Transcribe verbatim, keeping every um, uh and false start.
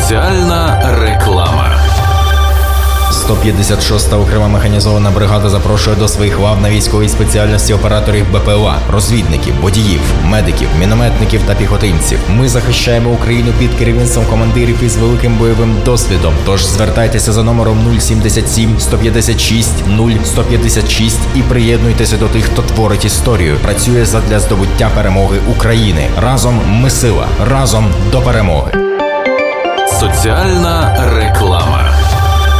Соціальна реклама. сто п'ятдесят шоста окрема механізована бригада запрошує до своїх лав на військовій спеціальності операторів БПЛА, розвідників, водіїв, медиків, мінометників та піхотинців. Ми захищаємо Україну під керівництвом командирів із великим бойовим досвідом. Тож звертайтеся за номером нуль сімдесят сім сто п'ятдесят шість нуль сто п'ятдесят шість і приєднуйтеся до тих, хто творить історію, працює задля здобуття перемоги України. Разом ми сила, разом до перемоги. Соціальна реклама.